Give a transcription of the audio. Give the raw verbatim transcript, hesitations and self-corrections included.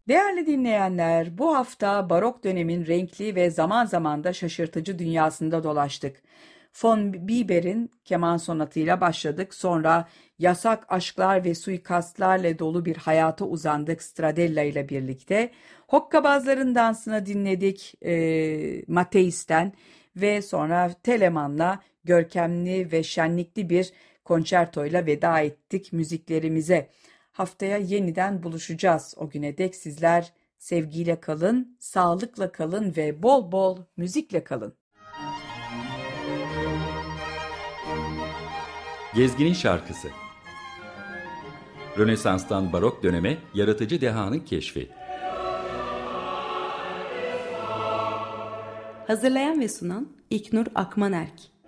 Değerli dinleyenler, bu hafta barok dönemin renkli ve zaman zaman da şaşırtıcı dünyasında dolaştık. Von Bieber'in keman sonatıyla başladık, sonra yasak aşklar ve suikastlarla dolu bir hayata uzandık Stradella ile birlikte. Hokkabazların dansını dinledik e, Mateis'ten ve sonra Telemann'la görkemli ve şenlikli bir konçertoyla veda ettik müziklerimize. Haftaya yeniden buluşacağız. O güne dek sizler sevgiyle kalın, sağlıkla kalın ve bol bol müzikle kalın. Gezginin Şarkısı. Rönesans'tan barok döneme yaratıcı dehanın keşfi. Hazırlayan ve sunan İlknur Akmanerk.